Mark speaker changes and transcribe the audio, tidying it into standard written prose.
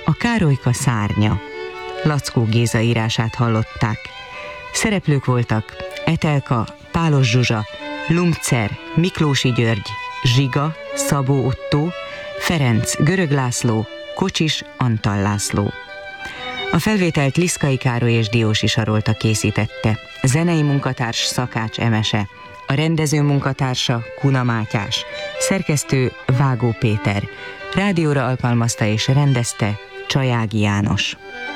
Speaker 1: A Károlyka szárnya. Lackó Géza írását hallották. Szereplők voltak Etelka, Pálos Zsuzsa, Lumpcer, Miklósi György, Zsiga, Szabó Ottó, Ferenc, Görög László, Kocsis, Antal László. A felvételt Liszkai Károly és Diósi Sarolta készítette. Zenei munkatárs Szakács Emese, a rendező munkatársa Kuna Mátyás, szerkesztő Vágó Péter, rádióra alkalmazta és rendezte Csajági János.